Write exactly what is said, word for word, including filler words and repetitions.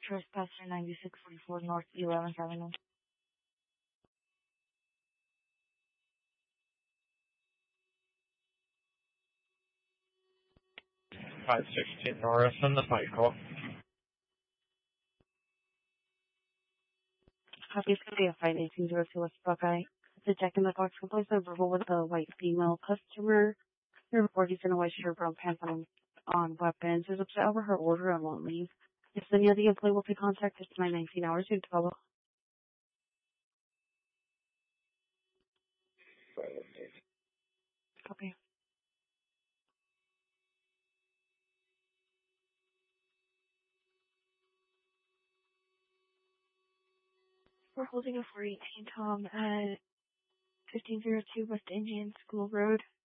Trespasser ninety-six forty-four North eleventh Avenue. five sixteen Norris and the Michael. Copy is going to be a five eighteen zero two West Buckeye. The Jack in the Box can place a verbal with a white female customer. The report is in a white shirt, brown pants on, on weapons. Is upset over her order and won't leave. If any other employee will take contact, it's my nineteen hours to follow. Copy. We're holding a four eighteen Tom at fifteen oh two West Indian School Road.